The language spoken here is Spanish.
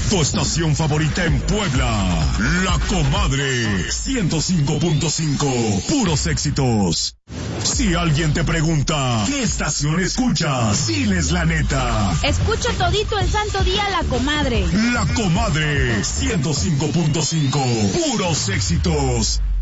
Tu estación favorita en Puebla. La Comadre. 105.5. Puros éxitos. Si alguien te pregunta, ¿qué estación escuchas? Diles la neta. Escucho todito el santo día La Comadre. La Comadre. 105.5. Puros éxitos.